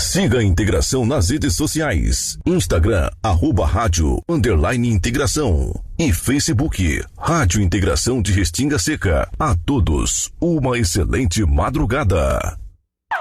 Siga a Integração nas redes sociais. Instagram, @rádio_integração. E Facebook, Rádio Integração de Restinga Seca. A todos, uma excelente madrugada.